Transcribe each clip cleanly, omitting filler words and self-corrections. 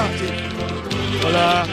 ahora sí. Hola.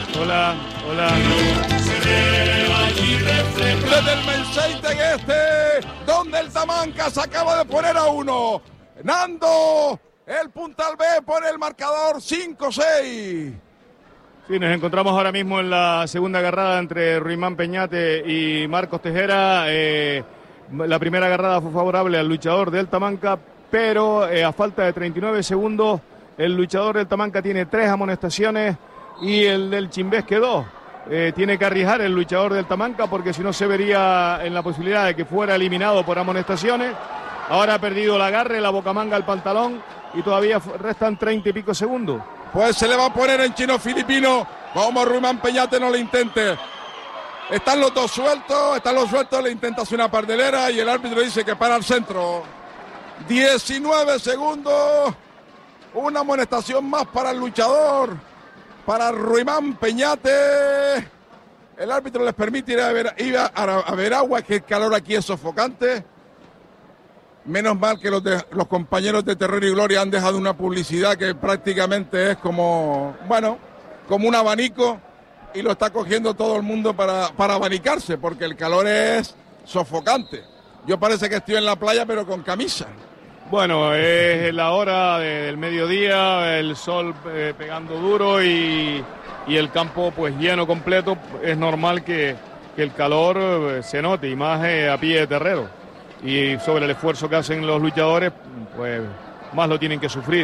Desde el Menseite donde el Tamanca se acaba de poner a 1. Nando, el Puntal B pone el marcador 5-6. Sí, nos encontramos ahora mismo en la segunda agarrada entre Ruimán Peñate y Marcos Tejera. La primera agarrada fue favorable al luchador del Tamanca, pero a falta de 39 segundos, el luchador del Tamanca tiene 3 amonestaciones y el del Chimbesque 2. Tiene que arriesgar el luchador del Tamanca porque si no se vería en la posibilidad de que fuera eliminado por amonestaciones. Ahora ha perdido el agarre, la bocamanga, el pantalón y todavía restan 30 y pico segundos. Pues se le va a poner en chino filipino como Ruimán Peñate no le intente. Están los sueltos, le intenta hacer una pardelera y el árbitro dice que para el centro. 19 segundos, una amonestación más para el luchador, para Ruimán Peñate. El árbitro les permite ir a ver agua, que el calor aquí es sofocante. Menos mal que los compañeros de Terror y Gloria han dejado una publicidad que prácticamente es como un abanico y lo está cogiendo todo el mundo para abanicarse, porque el calor es sofocante. Yo parece que estoy en la playa pero con camisa. Bueno, es la hora del mediodía, el sol pegando duro y el campo pues lleno completo. Es normal que el calor se note y más a pie de terrero. Y sobre el esfuerzo que hacen los luchadores, pues más lo tienen que sufrir.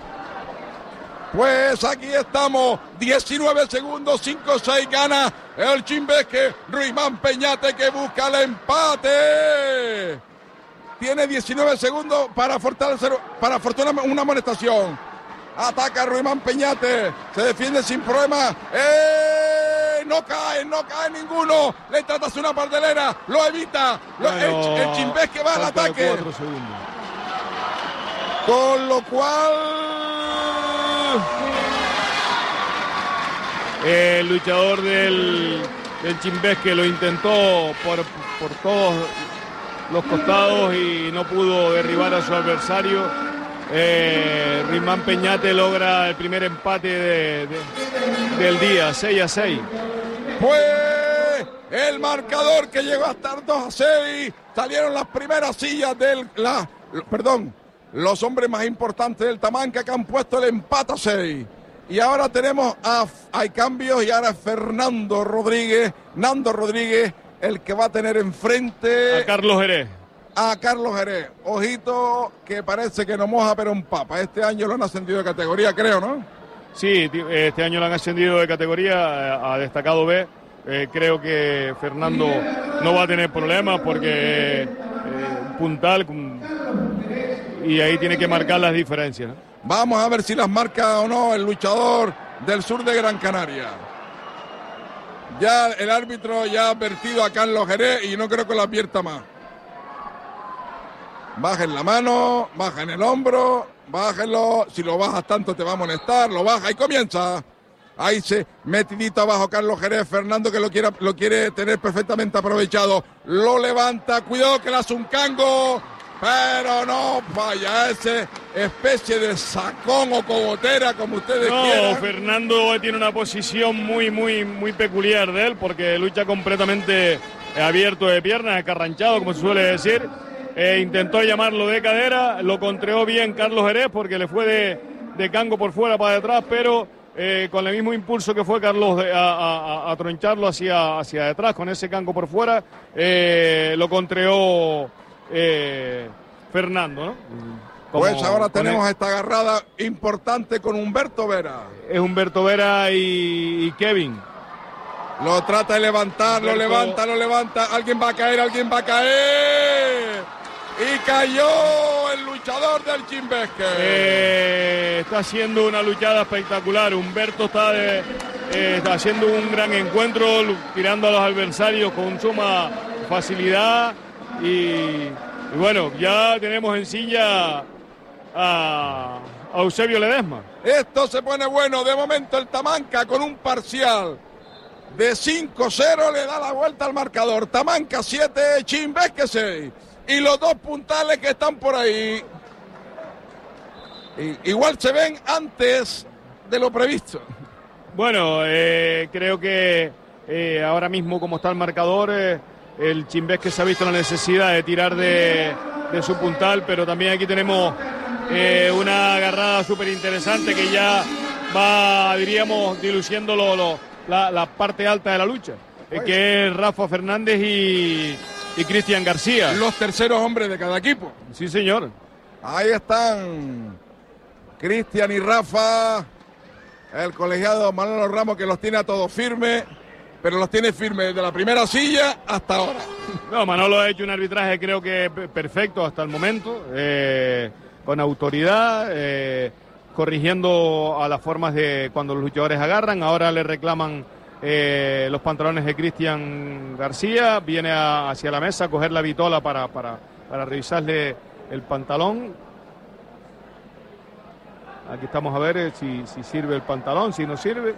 Pues aquí estamos, 19 segundos, 5-6, gana el Chimbesque, Ruimán Peñate que busca el empate. Tiene 19 segundos para fortalecer, una amonestación. Ataca Ruimán Peñate, se defiende sin problema. No cae ninguno. Le trata de hacer una pardelera, lo evita. El Chimbesque va al ataque. 4 segundos. Con lo cual el luchador del Chimbesque lo intentó por todos los costados y no pudo derribar a su adversario. Ruimán Peñate logra el primer empate del día, 6-6. Pues el marcador que llegó a estar 2-6. Salieron las primeras sillas los hombres más importantes del Tamanca que han puesto el empate a 6. Y ahora hay cambios y ahora Nando Rodríguez, el que va a tener enfrente a Carlos Jerez. Ojito que parece que no moja pero un papa. Este año lo han ascendido de categoría, creo, ¿no? Sí, este año lo han ascendido de categoría a destacado B. Creo que Fernando no va a tener problemas porque puntal y ahí tiene que marcar las diferencias, ¿no? Vamos a ver si las marca o no el luchador del sur de Gran Canaria. Ya el árbitro ya ha advertido a Carlos Jerez y no creo que lo advierta más. Bajen la mano, bajen el hombro, bájenlo. Si lo bajas tanto te va a amonestar, lo baja y comienza. Ahí se metidito abajo Carlos Jerez, Fernando que lo quiere tener perfectamente aprovechado. Lo levanta, cuidado que le hace un cango, pero no falla, ese especie de sacón o cogotera como ustedes quieran. No, Fernando tiene una posición muy peculiar de él porque lucha completamente abierto de piernas, escarranchado como se suele decir. Intentó llamarlo de cadera, lo contreó bien Carlos Jerez porque le fue de cango por fuera para detrás, pero con el mismo impulso que fue Carlos a troncharlo hacia detrás con ese cango por fuera, lo contreó Fernando, ¿no? Pues ahora tenemos esta agarrada importante con Humberto Vera. Es Humberto Vera y Kevin. Lo trata de levantar, Humberto. lo levanta. Alguien va a caer. Y cayó el luchador del Chimbesque. Está haciendo una luchada espectacular. Humberto está haciendo un gran encuentro, tirando a los adversarios con suma facilidad. Y bueno, ya tenemos en silla a Eusebio Ledesma. Esto se pone bueno. De momento el Tamanca con un parcial de 5-0 le da la vuelta al marcador. Tamanca 7, Chimbesque 6. Y los dos puntales que están por ahí, igual se ven antes de lo previsto. Bueno, creo que ahora mismo, como está el marcador, el Chimbés se ha visto la necesidad de tirar de su puntal, pero también aquí tenemos una agarrada súper interesante que ya va, diríamos, diluciendo la parte alta de la lucha, que es Rafa Fernández y Cristian García. Los terceros hombres de cada equipo. Sí, señor. Ahí están Cristian y Rafa, el colegiado Manolo Ramos, que los tiene a todos firmes, pero los tiene firmes desde la primera silla hasta ahora. No, Manolo ha hecho un arbitraje creo que perfecto hasta el momento, con autoridad, corrigiendo a las formas de cuando los luchadores agarran. Ahora le reclaman los pantalones de Cristian García, viene hacia la mesa a coger la vitola para revisarle el pantalón. Aquí estamos a ver si sirve el pantalón, si no sirve.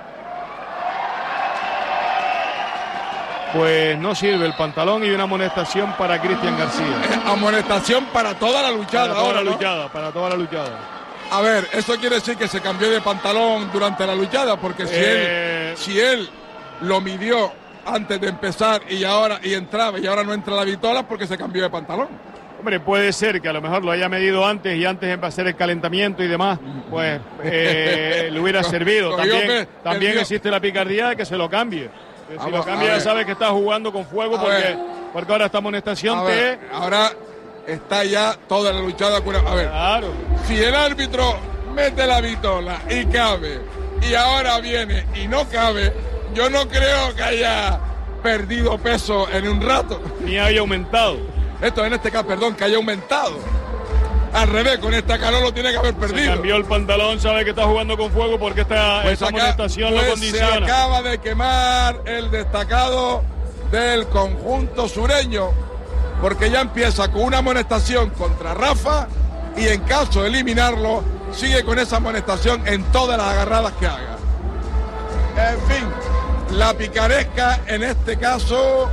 Pues no sirve el pantalón y una amonestación para Cristian García. Amonestación para toda la luchada. Para toda la luchada. A ver, eso quiere decir que se cambió de pantalón durante la luchada, porque si él lo midió antes de empezar y entraba y ahora no entra la vitola, porque se cambió de pantalón. Hombre, puede ser que a lo mejor lo haya medido antes y antes de hacer el calentamiento y demás, pues le hubiera servido. También existe la picardía de que se lo cambie. Si lo cambia, ya sabes que está jugando con fuego porque ahora esta amonestación ahora está ya toda la luchada. A ver, claro. Si el árbitro mete la vitola y cabe, y ahora viene y no cabe, yo no creo que haya perdido peso en un rato. Ni haya aumentado. Esto en este caso, perdón, que haya aumentado. Al revés, con esta calor lo tiene que haber perdido. Se cambió el pantalón, sabe que está jugando con fuego porque esta amonestación lo condiciona. Se acaba de quemar el destacado del conjunto sureño, porque ya empieza con una amonestación contra Rafa y en caso de eliminarlo, sigue con esa amonestación en todas las agarradas que haga. En fin, la picaresca en este caso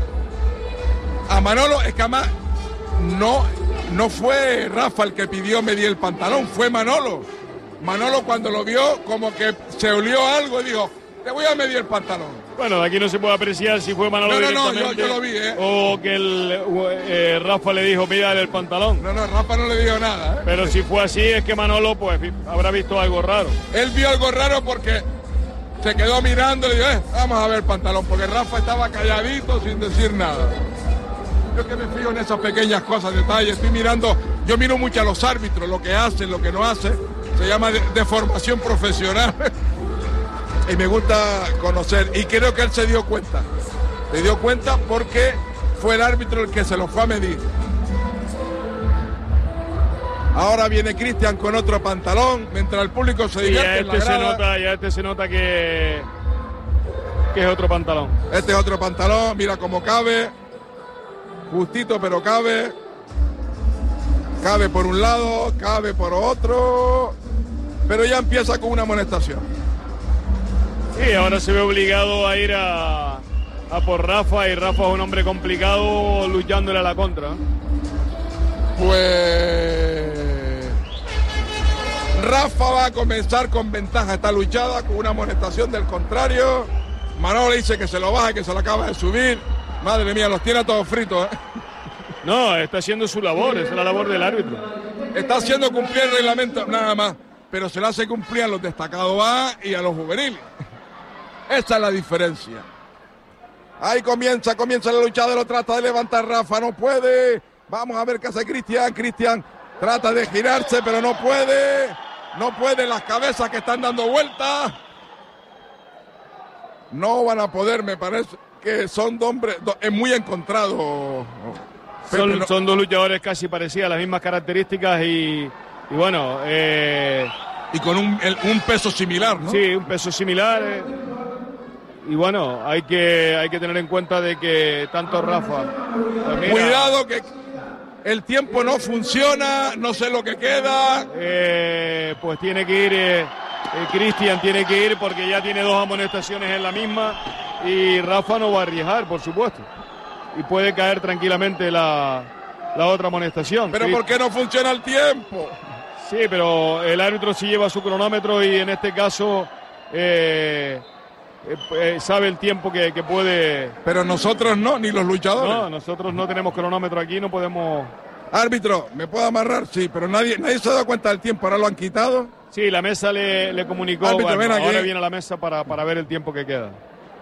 a Manolo, es que además no fue Rafa el que pidió medir el pantalón, fue Manolo. Manolo cuando lo vio como que se olió algo y dijo, te voy a medir el pantalón. Bueno, aquí no se puede apreciar si fue Manolo directamente yo lo vi, o que Rafa le dijo, mírale el pantalón. No, Rafa no le dijo nada. Pero si fue así es que Manolo pues habrá visto algo raro. Él vio algo raro porque se quedó mirando y le dijo, vamos a ver el pantalón, porque Rafa estaba calladito sin decir nada. Yo que me fijo en esas pequeñas cosas, detalles, estoy mirando, yo miro mucho a los árbitros, lo que hacen, lo que no hacen, se llama de formación profesional. Y me gusta conocer, y creo que él se dio cuenta porque fue el árbitro el que se lo fue a medir. Ahora viene Cristian con otro pantalón, mientras el público se divierte. Ya se nota que es otro pantalón. Este es otro pantalón, mira cómo cabe. Justito, pero cabe. Cabe por un lado, cabe por otro. Pero ya empieza con una amonestación. Sí, ahora se ve obligado a ir a por Rafa, y Rafa es un hombre complicado luchándole a la contra. Pues Rafa va a comenzar con ventaja esta luchada, con una amonestación del contrario. Manolo le dice que se lo baja, que se lo acaba de subir. Madre mía, los tiene a todos fritos, No, está haciendo su labor, es la labor del árbitro. Está haciendo cumplir el reglamento, nada más. Pero se le hace cumplir a los destacados A y a los juveniles. Esa es la diferencia. Ahí comienza la luchada, lo trata de levantar Rafa, no puede. Vamos a ver qué hace Cristian. Cristian trata de girarse, pero no puede. No puede, las cabezas que están dando vueltas. No van a poder, me parece que son dos hombres, es muy encontrado. Son dos luchadores casi parecidos, las mismas características y bueno. Y con un peso similar, ¿no? Sí, un peso similar. Y bueno, hay que tener en cuenta de que tanto Rafa... Cuidado que el tiempo no funciona, no sé lo que queda. Pues tiene que ir, Cristian tiene que ir porque ya tiene dos amonestaciones en la misma y Rafa no va a arriesgar, por supuesto. Y puede caer tranquilamente la otra amonestación. ¿Pero por qué no funciona el tiempo? Sí, pero el árbitro sí lleva su cronómetro y en este caso sabe el tiempo que puede. Pero nosotros no, ni los luchadores. No, nosotros no tenemos cronómetro aquí, no podemos. Árbitro, ¿me puedo amarrar? Sí, pero nadie se ha dado cuenta del tiempo, ahora lo han quitado. Sí, la mesa le comunicó. Árbitro, bueno, ven aquí. Ahora viene a la mesa para ver el tiempo que queda.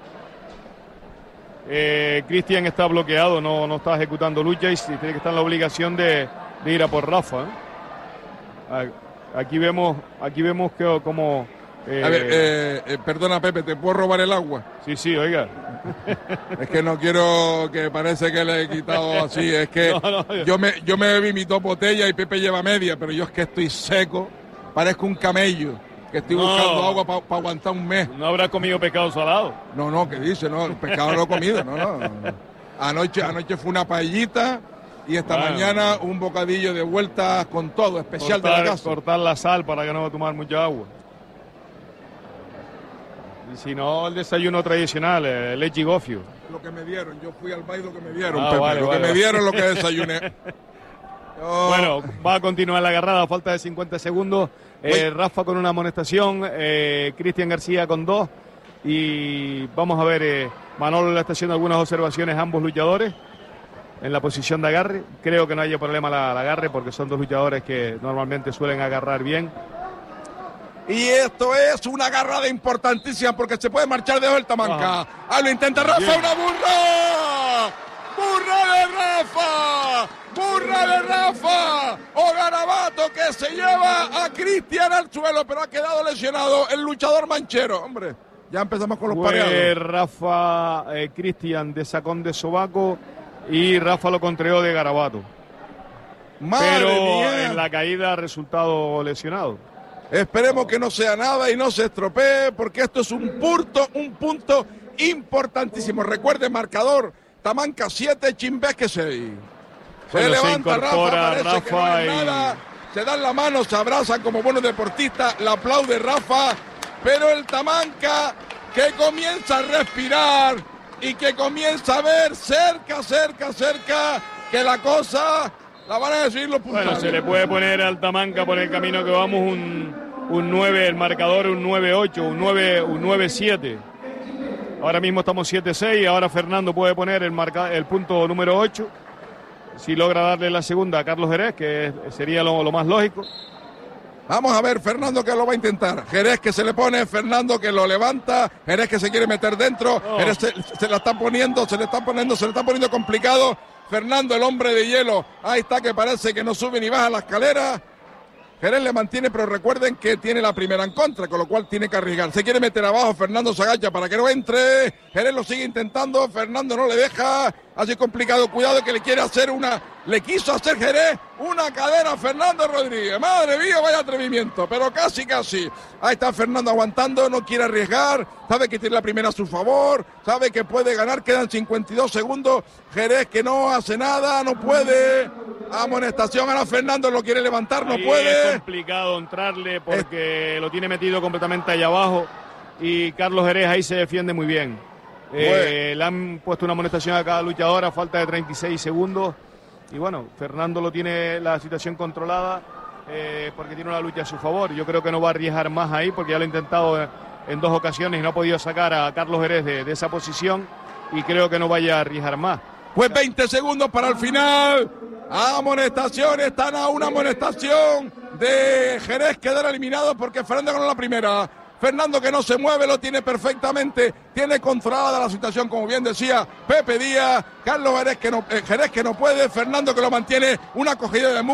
Cristian está bloqueado, no está ejecutando lucha y tiene que estar en la obligación de ir a por Rafa. Aquí vemos que como... A ver, perdona Pepe, ¿te puedo robar el agua? Sí, oiga. Es que no quiero que parece que le he quitado así, es que No. yo me bebí mis 2 botellas y Pepe lleva media, pero yo es que estoy seco, parezco un camello, que estoy buscando agua para aguantar un mes. ¿No habrás comido pescado salado? No, ¿qué dice? No, el pescado no lo he comido, no. Anoche fue una paellita y esta mañana un bocadillo de vueltas con todo, especial de la casa. Cortar la sal para que no va a tomar mucha agua. Y si no, el desayuno tradicional, leche y gofio. Lo que me dieron, yo fui al baile lo que me dieron, Ah, Pepe, vale, lo que vale. me dieron, lo que desayuné. Bueno, va a continuar la agarrada a falta de 50 segundos. Rafa con una amonestación, Cristian García con 2. Y vamos a ver, Manolo le está haciendo algunas observaciones a ambos luchadores en la posición de agarre. Creo que no haya problema al agarre porque son 2 luchadores que normalmente suelen agarrar bien. Y esto es una agarrada importantísima porque se puede marchar de vuelta Manca. Lo intenta Rafa, Bien. una burra. ¡Burra de Rafa! ¡Burra de Rafa! O Garabato que se lleva a Cristian al suelo, pero ha quedado lesionado el luchador manchero. Hombre, ya empezamos con los pareados. Rafa, Cristian de sacón de sobaco y Rafa lo contrarió de Garabato. Madre Pero mía. en la caída ha resultado lesionado. Esperemos que no sea nada y no se estropee, porque esto es un punto importantísimo. Recuerde, marcador, Tamanca 7, Chimbeque 6. Bueno, se levanta incorpora Rafa, parece que no Rafa es y- nada. Se dan la mano, se abrazan como buenos deportistas, la aplaude Rafa, pero el Tamanca que comienza a respirar y que comienza a ver cerca, que la cosa la van a decidir los puntos. Bueno, se le puede poner al Tamanca por el camino que vamos un 9, el marcador un 9-8, un 9-7. Ahora mismo estamos 7-6, ahora Fernando puede poner el punto número 8. Si logra darle la segunda a Carlos Jerez, que sería lo más lógico. Vamos a ver, Fernando que lo va a intentar. Jerez que se le pone, Fernando que lo levanta, Jerez que se quiere meter dentro, Jerez se la está poniendo, se le está poniendo complicado. Fernando, el hombre de hielo, ahí está que parece que no sube ni baja la escalera. Jerez le mantiene, pero recuerden que tiene la primera en contra, con lo cual tiene que arriesgar. Se quiere meter abajo, Fernando se agacha para que no entre. Jerez lo sigue intentando, Fernando no le deja. Así complicado, cuidado que le quiso hacer Jerez una cadera a Fernando Rodríguez. Madre mía, vaya atrevimiento, pero casi. Ahí está Fernando aguantando, no quiere arriesgar, sabe que tiene la primera a su favor, sabe que puede ganar, quedan 52 segundos. Jerez que no hace nada, no puede. Amonestación, ahora Fernando lo quiere levantar, no Ahí puede. Es complicado entrarle porque lo tiene metido completamente allá abajo y Carlos Jerez ahí se defiende muy bien. Le han puesto una amonestación a cada luchador a falta de 36 segundos y bueno, Fernando lo tiene la situación controlada porque tiene una lucha a su favor. Yo creo que no va a arriesgar más ahí porque ya lo ha intentado en 2 ocasiones y no ha podido sacar a Carlos Jerez de esa posición y creo que no vaya a arriesgar más. Pues 20 segundos para el final. Amonestación, están a una amonestación de Jerez quedar eliminado porque Fernando ganó la primera. Fernando que no se mueve, lo tiene perfectamente, tiene controlada la situación, como bien decía Pepe Díaz. Carlos Jerez que no puede, Fernando que lo mantiene, una cogida de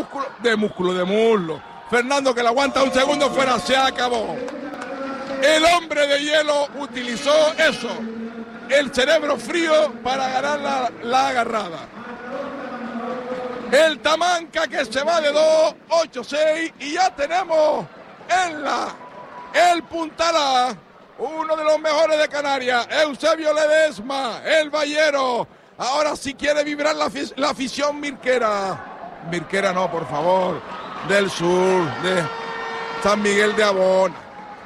muslo. Fernando que la aguanta un segundo fuera, se acabó. El hombre de hielo utilizó eso, el cerebro frío para ganar la agarrada. El Tamanca que se va de 2, 8-6 y ya tenemos el Puntalá, uno de los mejores de Canarias, Eusebio Ledesma, el Ballero. Ahora sí quiere vibrar la afición mirquera. Mirquera no, por favor, del sur, de San Miguel de Abona.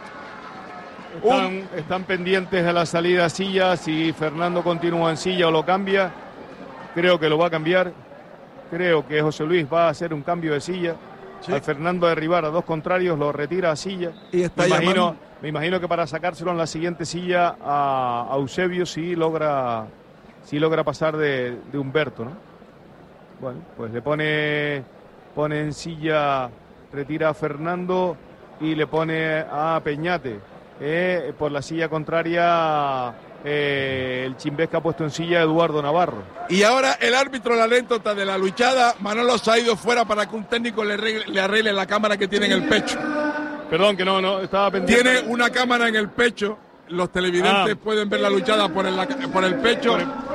Están pendientes de la salida a silla. Si Fernando continúa en silla o lo cambia, creo que lo va a cambiar. Creo que José Luis va a hacer un cambio de silla. Sí. al Fernando a derribar a dos contrarios, lo retira a silla. Y está Me imagino que para sacárselo en la siguiente silla a Eusebio si logra pasar de Humberto, ¿no? Bueno, pues le pone en silla, retira a Fernando y le pone a Peñate. Por la silla contraria, el Chimbesca ha puesto en silla a Eduardo Navarro. Y ahora el árbitro, la anécdota de la luchada, Manolo se ha ido fuera para que un técnico le arregle la cámara que tiene en el pecho. Perdón, que no, estaba pendiente. Tiene una cámara en el pecho, los televidentes pueden ver la luchada por el pecho.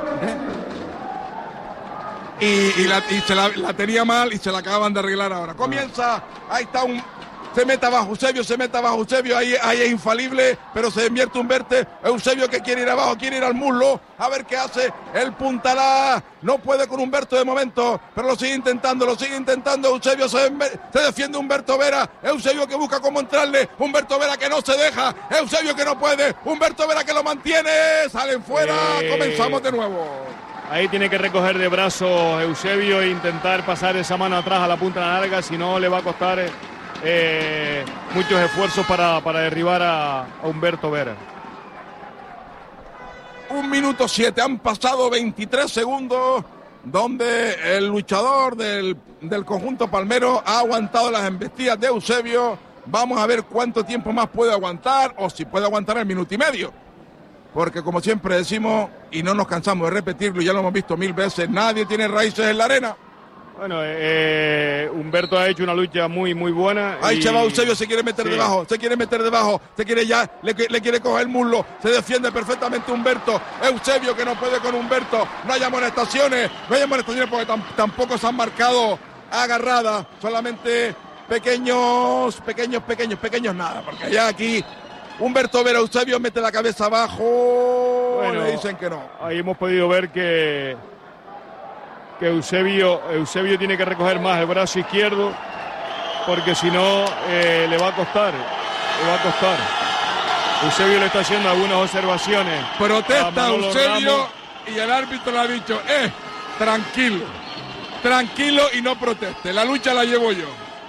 Y se la tenía mal y se la acaban de arreglar ahora. Comienza, ahí está se mete abajo Eusebio, ahí es infalible, pero se invierte Eusebio que quiere ir abajo, quiere ir al muslo, a ver qué hace, el puntalá, no puede con Humberto de momento, pero lo sigue intentando, Eusebio se defiende Humberto Vera, Eusebio que busca cómo entrarle, Humberto Vera que no se deja, Eusebio que no puede, Humberto Vera que lo mantiene, salen fuera, comenzamos de nuevo. Ahí tiene que recoger de brazos Eusebio e intentar pasar esa mano atrás a la punta larga, si no le va a costar muchos esfuerzos para derribar a Humberto Vera. 1 minuto 7, han pasado 23 segundos donde el luchador del conjunto palmero ha aguantado las embestidas de Eusebio. Vamos a ver cuánto tiempo más puede aguantar o si puede aguantar el minuto y medio. Porque como siempre decimos, y no nos cansamos de repetirlo, ya lo hemos visto 1000 veces, nadie tiene raíces en la arena. Bueno, Humberto ha hecho una lucha muy, muy buena. Ahí se va Eusebio, se quiere meter debajo, le quiere coger el muslo, se defiende perfectamente Humberto. Eusebio que no puede con Humberto, no hay amonestaciones porque tampoco se han marcado agarradas, solamente pequeños nada, porque ya aquí Humberto Vera, Eusebio mete la cabeza abajo, bueno, le dicen que no. Ahí hemos podido ver que Eusebio tiene que recoger más el brazo izquierdo, porque si no le va a costar. Eusebio le está haciendo algunas observaciones. Protesta Eusebio y el árbitro le ha dicho, tranquilo y no proteste, la lucha la llevo yo.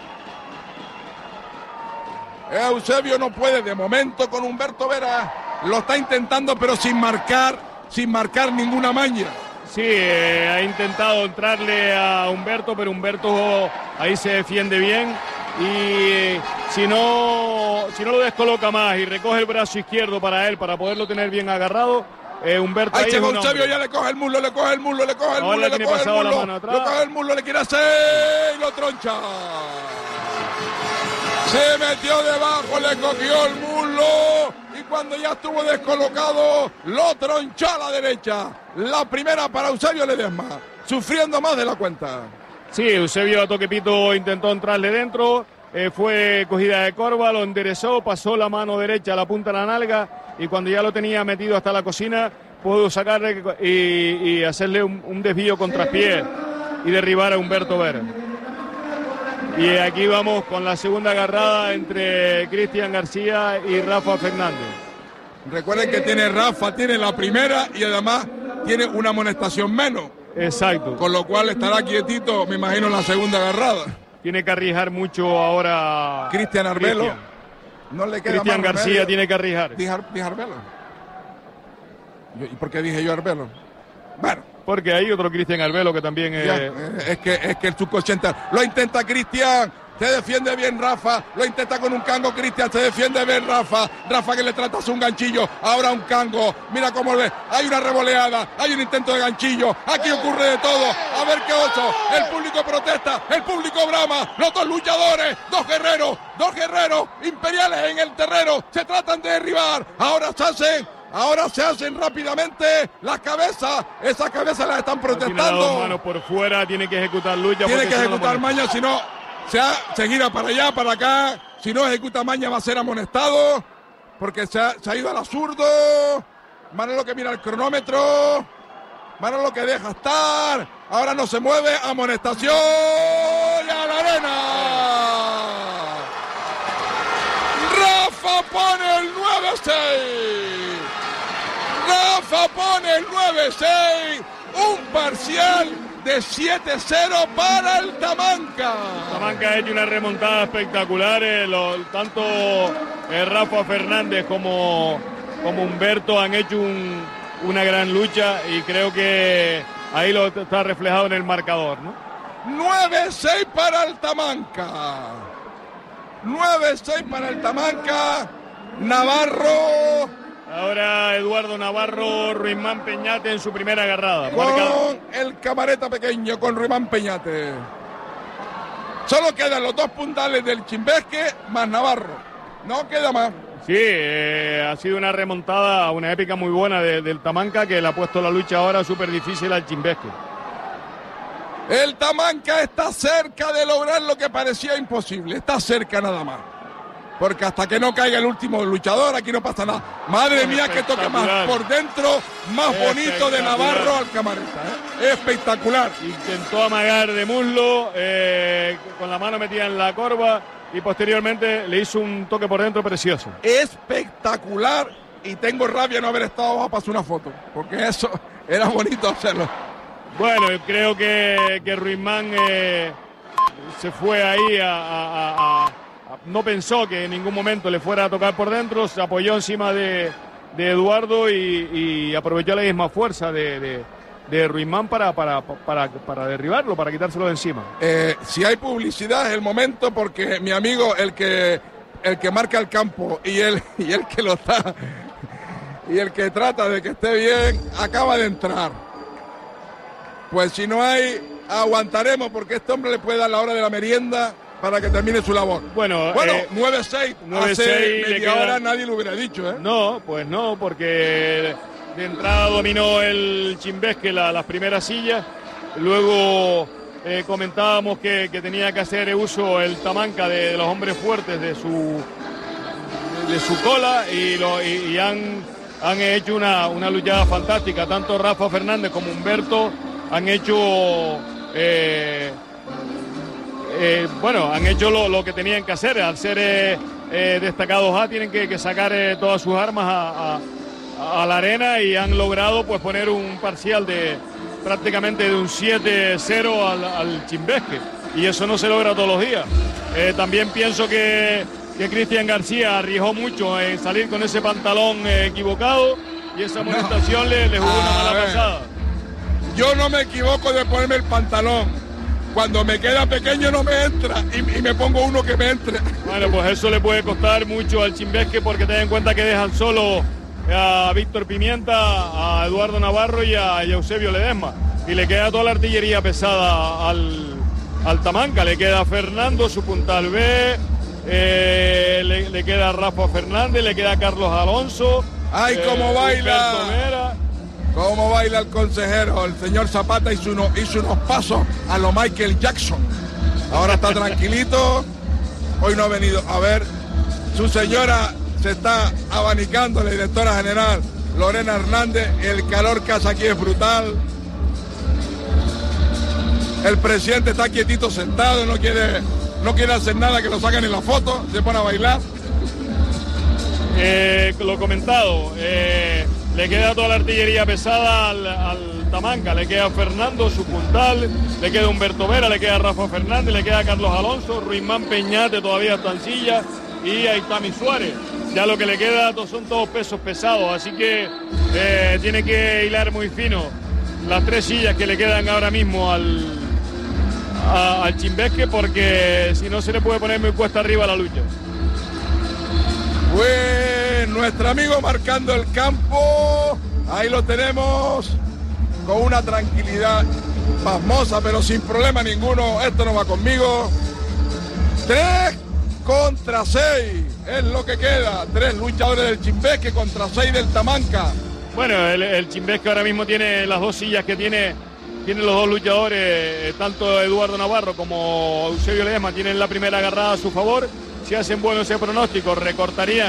Eusebio no puede de momento con Humberto Vera, lo está intentando pero sin marcar ninguna maña. Sí, ha intentado entrarle a Humberto, pero Humberto ahí se defiende bien y si no lo descoloca más y recoge el brazo izquierdo para él, para poderlo tener bien agarrado, Humberto ahí llegó Eusebio, ya le coge el muslo, le coge el muslo, le quiere hacer y lo troncha. Se metió debajo, le cogió el muslo y cuando ya estuvo descolocado lo tronchó a la derecha. La primera para Eusebio Ledesma, sufriendo más de la cuenta. Sí, Eusebio a toquepito intentó entrarle dentro, fue cogida de corva, lo enderezó, pasó la mano derecha a la punta de la nalga y cuando ya lo tenía metido hasta la cocina pudo sacarle y hacerle un desvío con traspié y derribar a Humberto Vera. Y aquí vamos con la segunda agarrada entre Cristian García y Rafa Fernández. Recuerden que tiene la primera y además tiene una amonestación menos. Exacto. Con lo cual estará quietito, me imagino, en la segunda agarrada. Tiene que arriesgar mucho ahora Cristian Arbelo. No le queda Cristian García remedio. Tiene que arriesgar. Dije Arbelo. ¿Y por qué dije yo Arbelo? Bueno. Porque hay otro Cristian Arbelo que también es que el subconsciente lo intenta Cristian, se defiende bien Rafa, lo intenta con un cango Cristian, se defiende bien Rafa que le trata un ganchillo, ahora un cango, mira cómo ve, hay una revoleada, hay un intento de ganchillo, aquí ocurre de todo, a ver qué oso, el público protesta, el público brama, los dos luchadores, dos guerreros imperiales en el terreno, se tratan de derribar, ahora se hacen rápidamente las cabezas, esas cabezas las están protestando. Tiene las dos manos por fuera, tiene que ejecutar lucha. Tiene que ejecutar maña, si no, se gira para allá, para acá. Si no ejecuta maña va a ser amonestado, porque se ha ido al absurdo. Manolo que mira el cronómetro. Manolo que deja estar. Ahora no se mueve, amonestación y a la arena. Rafa pone el 9-6. Rafa pone el 9-6, un parcial de 7-0 para el Tamanca. Tamanca ha hecho una remontada espectacular, tanto Rafa Fernández como Humberto han hecho una gran lucha y creo que ahí lo está reflejado en el marcador, ¿no? 9-6 para el Tamanca. 9-6 para el Tamanca. Navarro. Ahora Eduardo Navarro, Ruimán Peñate en su primera agarrada. Con el camareta pequeño, con Ruimán Peñate. Solo quedan los dos puntales del Chimbesque más Navarro. No queda más. Sí, ha sido una remontada, una épica muy buena del Tamanca, que le ha puesto la lucha ahora súper difícil al Chimbesque. El Tamanca está cerca de lograr lo que parecía imposible. Está cerca nada más. Porque hasta que no caiga el último luchador, aquí no pasa nada. Madre mía, que toque más por dentro, más bonito de Navarro al camareta. Espectacular. Intentó amagar de muslo, con la mano metida en la corva, y posteriormente le hizo un toque por dentro precioso. Espectacular, y tengo rabia no haber estado abajo para hacer una foto, porque eso era bonito hacerlo. Bueno, creo que Ruimán se fue ahí no pensó que en ningún momento le fuera a tocar por dentro, se apoyó encima de Eduardo y aprovechó la misma fuerza de Ruimán para derribarlo, para quitárselo de encima. Si hay publicidad es el momento, porque mi amigo, el que marca el campo y el que lo está y el que trata de que esté bien, acaba de entrar. Pues si no hay, aguantaremos, porque este hombre le puede dar la hora de la merienda para que termine su labor. Bueno, 9-6, hace media hora nadie lo hubiera dicho, ¿eh? No, pues no, porque de entrada dominó el Chimbesque las primeras sillas, luego comentábamos que tenía que hacer uso el Tamanca de los hombres fuertes de su cola, y han hecho una luchada fantástica. Tanto Rafa Fernández como Humberto han hecho han hecho lo que tenían que hacer. Al ser destacados A, tienen que sacar todas sus armas a la arena, y han logrado pues poner un parcial de prácticamente de un 7-0 al Chimbesque, y eso no se logra todos los días. También pienso que Cristian García arriesgó mucho en salir con ese pantalón equivocado, y esa amonestación le jugó una mala pasada. Yo no me equivoco de ponerme el pantalón. Cuando me queda pequeño no me entra, y me pongo uno que me entre. Bueno, pues eso le puede costar mucho al Chimbesque, porque ten en cuenta que dejan solo a Víctor Pimienta, a Eduardo Navarro y a Eusebio Ledesma. Y le queda toda la artillería pesada al Tamanca. Le queda Fernando, su puntal B, le queda Rafa Fernández, le queda Carlos Alonso. ¡Ay, cómo baila! ¿Cómo baila el consejero? El señor Zapata hizo unos pasos a lo Michael Jackson. Ahora está tranquilito. Hoy no ha venido a ver. Su señora se está abanicando, la directora general Lorena Hernández. El calor que hace aquí es brutal. El presidente está quietito sentado, no quiere hacer nada, que lo saquen en la foto. Se pone a bailar. Lo comentado, le queda toda la artillería pesada al Tamanca. Le queda Fernando, su puntal, le queda Humberto Vera, le queda Rafa Fernández, le queda Carlos Alonso, Ruimán Peñate todavía está en silla, y Aitami Suárez. Ya lo que le queda son todos pesos pesados, así que tiene que hilar muy fino las tres sillas que le quedan ahora mismo al Chimbesque, porque si no se le puede poner muy cuesta arriba la lucha. Pues nuestro amigo marcando el campo, ahí lo tenemos, con una tranquilidad pasmosa, pero sin problema ninguno. Esto no va conmigo. 3 contra 6 es lo que queda. 3 luchadores del Chimbesque contra 6 del Tamanca. Bueno, el Chimbesque ahora mismo tiene las dos sillas que tiene los dos luchadores, tanto Eduardo Navarro como Eusebio Ledesma tienen la primera agarrada a su favor. Si hacen bueno ese pronóstico, recortarían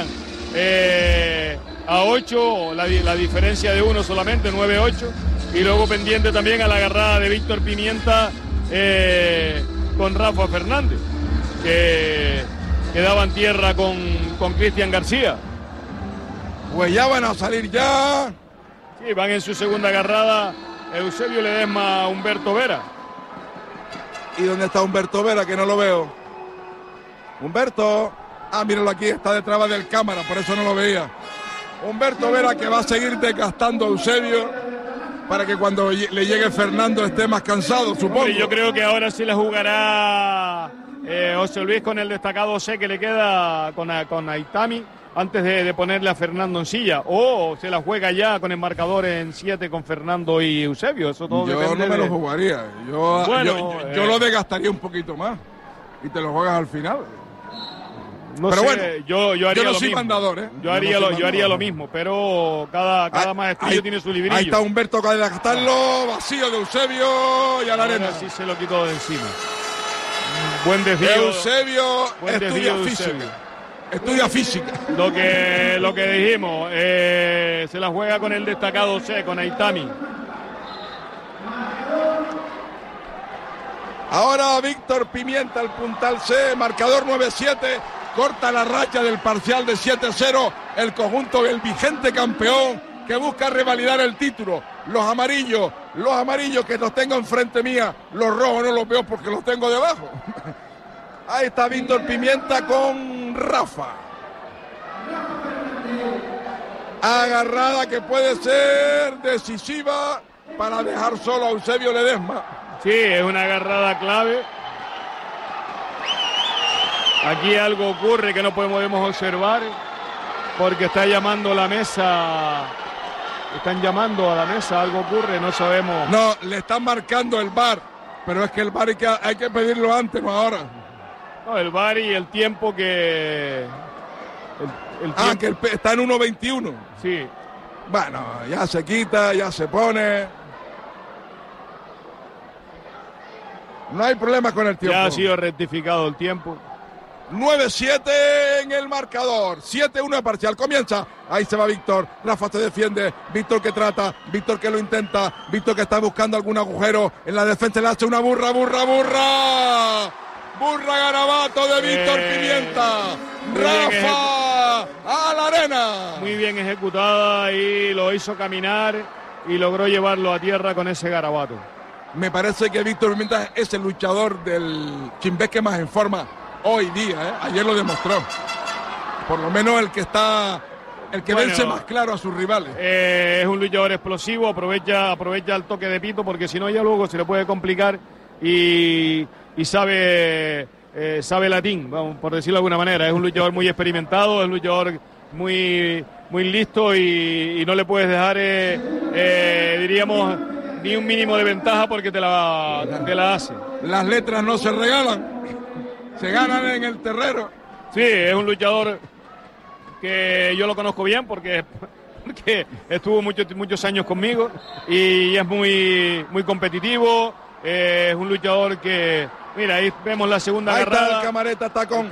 a 8, la diferencia de 1 solamente, 9-8. Y luego pendiente también a la agarrada de Víctor Pimienta con Rafa Fernández, que daban tierra con Cristian García. Pues ya van a salir ya. Sí, van en su segunda agarrada Eusebio Ledesma a Humberto Vera. ¿Y dónde está Humberto Vera? Que no lo veo. Humberto. Ah, míralo aquí, está detrás del cámara, por eso no lo veía. Humberto Vera, que va a seguir desgastando a Eusebio para que cuando le llegue Fernando esté más cansado, supongo. Y yo creo que ahora sí la jugará José Luis con el destacado C que le queda con Aitami antes de ponerle a Fernando en silla, o se la juega ya con el marcador en 7 con Fernando y Eusebio. Eso todo yo depende. No me lo jugaría, yo lo desgastaría un poquito más y te lo juegas al final. No pero sé, bueno, yo haría no lo soy mismo. mandador, ¿eh? Yo haría lo mismo, pero cada maestrillo tiene su librillo. Ahí está Humberto para desgastarlo, vacío de Eusebio y a la arena. Sí se lo quitó de encima. Buen desvío. Eusebio buen estudia física. Estudia física. Lo que dijimos, se la juega con el destacado C, con Aitami. Ahora Víctor Pimienta, el puntal C, marcador 9-7, corta la racha del parcial de 7-0, el conjunto del vigente campeón que busca revalidar el título. Los amarillos que los tengo enfrente mía, los rojos no los veo porque los tengo debajo. Ahí está Víctor Pimienta con Rafa. Agarrada que puede ser decisiva para dejar solo a Eusebio Ledesma. Sí, es una agarrada clave. Aquí algo ocurre que no podemos observar porque está llamando la mesa. Están llamando a la mesa, algo ocurre, no sabemos. No, le están marcando el VAR, pero es que el VAR hay que pedirlo antes, no ahora. No, el VAR y el tiempo que... El tiempo. Que está en 1.21. Sí. Bueno, ya se quita, ya se pone. No hay problema con el tiempo. Ya ha sido rectificado el tiempo. 9-7 en el marcador. 7-1 parcial. Comienza. Ahí se va Víctor. Rafa se defiende. Víctor que trata. Víctor que lo intenta. Víctor que está buscando algún agujero en la defensa. Le hace una burra. Burra Garabato de Víctor Pimienta. Rafa a la arena. Muy bien ejecutada y lo hizo caminar y logró llevarlo a tierra con ese garabato. Me parece que Víctor Pimienta es el luchador del Chimbeque más en forma hoy día, ¿eh? Ayer lo demostró. Por lo menos el que vence más claro a sus rivales. Es un luchador explosivo, aprovecha el toque de pito porque si no ya luego se le puede complicar y sabe latín, vamos, por decirlo de alguna manera. Es un luchador muy experimentado, es un luchador muy listo y no le puedes dejar, diríamos, ni un mínimo de ventaja porque te la hace. Las letras no se regalan, se ganan en el terreno. Sí, es un luchador que yo lo conozco bien porque estuvo muchos años conmigo y es muy competitivo. Es un luchador que, mira, ahí vemos la segunda agarrada. Está el Camareta, está con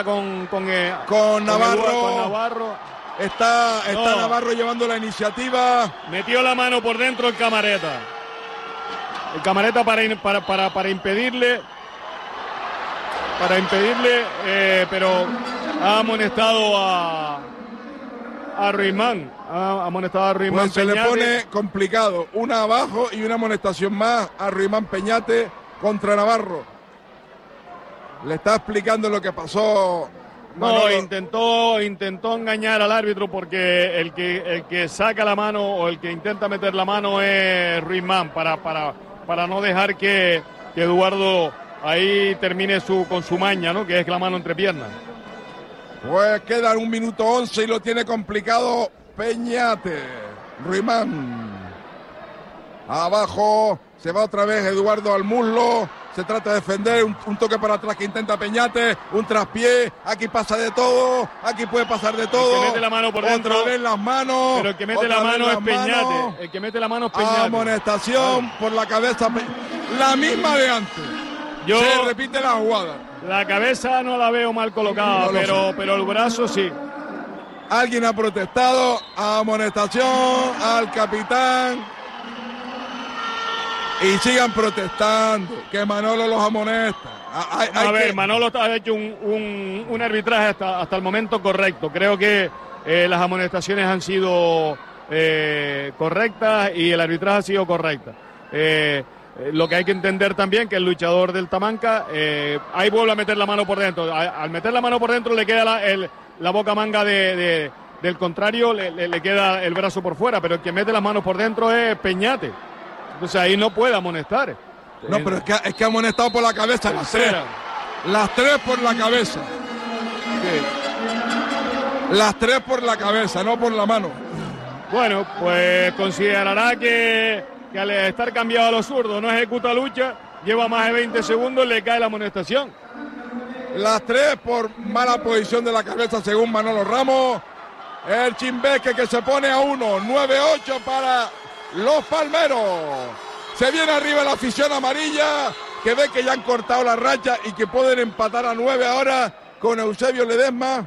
Navarro. Está Navarro llevando la iniciativa. Metió la mano por dentro el Camareta. El Camareta para impedirle. Pero ha amonestado a Ruimán. Ha amonestado a Ruimán. Pues se le pone complicado. Una abajo y una amonestación más a Ruimán Peñate contra Navarro. Le está explicando lo que pasó. No, intentó engañar al árbitro porque el que saca la mano o el que intenta meter la mano es Ruimán para no dejar que Eduardo ahí termine con su maña, ¿no? Que es la mano entre piernas. Pues queda 1 minuto 11 y lo tiene complicado Peñate. Ruimán. Abajo se va otra vez Eduardo al muslo. Se trata de defender, un toque para atrás que intenta Peñate, un traspié, aquí pasa de todo, aquí puede pasar de todo. El que mete la mano por dentro. Otra vez las manos. Pero el que mete la mano es Peñate. El que mete la mano es Peñate. Amonestación por la cabeza. La misma de antes. Se repite la jugada. La cabeza no la veo mal colocada, pero el brazo sí. Alguien ha protestado. Amonestación al capitán. Y sigan protestando, que Manolo los amonesta. Manolo ha hecho un arbitraje hasta el momento correcto. Creo que las amonestaciones han sido correctas y el arbitraje ha sido correcta. Lo que hay que entender también que el luchador del Tamanca ahí vuelve a meter la mano por dentro. Al meter la mano por dentro le queda la boca manga del contrario, le queda el brazo por fuera, pero el que mete las manos por dentro es Peñate. Entonces ahí no puede amonestar. No, pero es que ha amonestado por la cabeza las tres. Las tres por la cabeza. Sí. Las tres por la cabeza, no por la mano. Bueno, pues considerará que al estar cambiado a los zurdos no ejecuta lucha, lleva más de 20 segundos, le cae la amonestación. Las tres por mala posición de la cabeza según Manolo Ramos. El Chimbesque que se pone a 1, 9-8 para los palmeros. Se viene arriba la afición amarilla, que ve que ya han cortado la racha y que pueden empatar a 9 ahora con Eusebio Ledesma.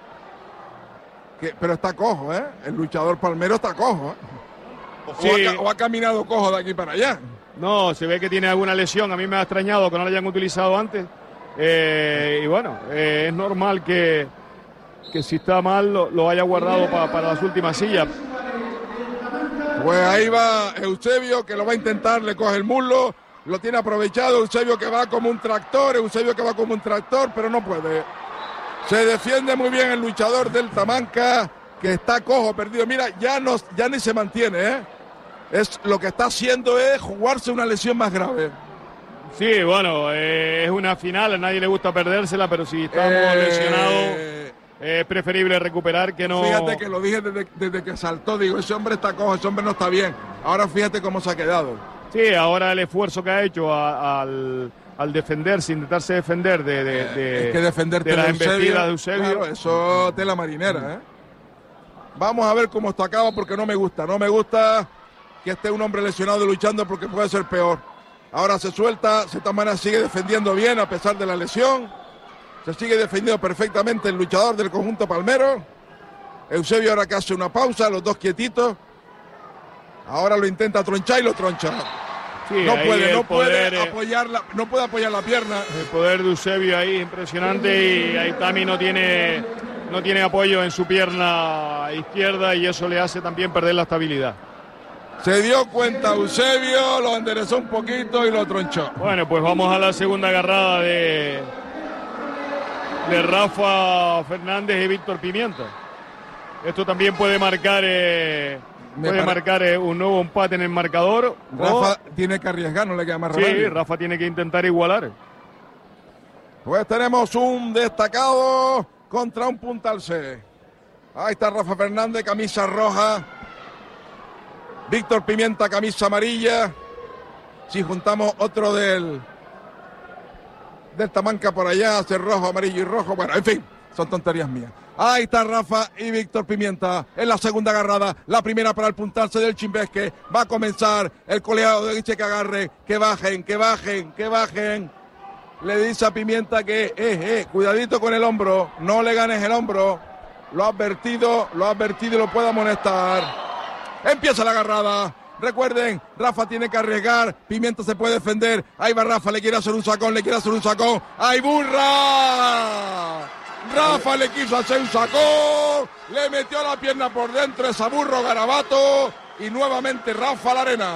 Pero está cojo, ¿eh? El luchador palmero está cojo, ¿eh? Sí. O ha caminado cojo de aquí para allá. No, se ve que tiene alguna lesión. A mí me ha extrañado que no lo hayan utilizado antes. Y bueno, es normal que si está mal lo haya guardado para las últimas sillas. Pues ahí va Eusebio, que lo va a intentar, le coge el muslo, lo tiene aprovechado. Eusebio que va como un tractor, pero no puede. Se defiende muy bien el luchador del Tamanca, que está cojo, perdido. Mira, ya ni se mantiene, ¿eh? Lo que está haciendo es jugarse una lesión más grave. Sí, bueno, es una final, a nadie le gusta perdérsela, pero si estamos lesionados, es preferible recuperar que no... Fíjate que lo dije desde que saltó, digo, ese hombre está cojo, ese hombre no está bien. Ahora fíjate cómo se ha quedado. Sí, ahora el esfuerzo que ha hecho al defenderse, intentarse defender es que defenderte de las embestidas de Eusebio. Claro, eso tela marinera, ¿eh? Vamos a ver cómo esto acaba, porque no me gusta que esté un hombre lesionado luchando, porque puede ser peor. Ahora se suelta, Setamana sigue defendiendo bien a pesar de la lesión. Se sigue defendiendo perfectamente el luchador del conjunto palmero. Eusebio ahora que hace una pausa, los dos quietitos. Ahora lo intenta tronchar y lo troncha. Sí, no puede apoyar la pierna. El poder de Eusebio ahí impresionante, y Aitami no tiene apoyo en su pierna izquierda y eso le hace también perder la estabilidad. Se dio cuenta Eusebio, lo enderezó un poquito y lo tronchó. Bueno, pues vamos a la segunda agarrada de Rafa Fernández y Víctor Pimienta. Esto también puede marcar un nuevo empate en el marcador. Rafa tiene que arriesgar, no le queda más remedio. Sí, Rafa tiene que intentar igualar. Pues tenemos un destacado contra un puntal C. Ahí está Rafa Fernández, camisa roja. Víctor Pimienta, camisa amarilla. Si juntamos otro del Tamanca por allá, hace rojo, amarillo y rojo. Bueno, en fin, son tonterías mías. Ahí está Rafa y Víctor Pimienta en la segunda agarrada. La primera para el puntarse del Chimbesque. Va a comenzar el coleado de Guiche que agarre. Que bajen. Le dice a Pimienta que cuidadito con el hombro. No le ganes el hombro. Lo ha advertido y lo puede amonestar. Empieza la agarrada. Recuerden, Rafa tiene que arriesgar. Pimienta se puede defender. Ahí va Rafa, le quiere hacer un sacón. ¡Ay, burra! Rafa le quiso hacer un sacón. Le metió la pierna por dentro esa burro Garabato. Y nuevamente Rafa a la arena.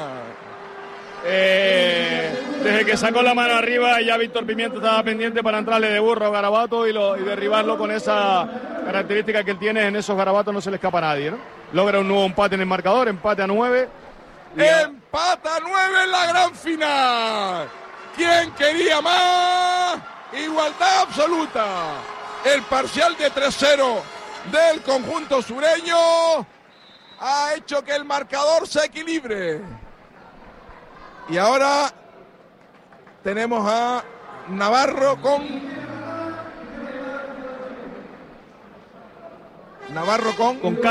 Desde que sacó la mano arriba, ya Víctor Pimienta estaba pendiente para entrarle de burro a Garabato y derribarlo con esa característica que él tiene. En esos Garabatos no se le escapa a nadie, ¿no? Logra un nuevo empate en el marcador, empate a 9. Empata a 9 en la gran final. ¿Quién quería más? Igualdad absoluta. El parcial de 3-0 del conjunto sureño ha hecho que el marcador se equilibre. Y ahora tenemos a Navarro con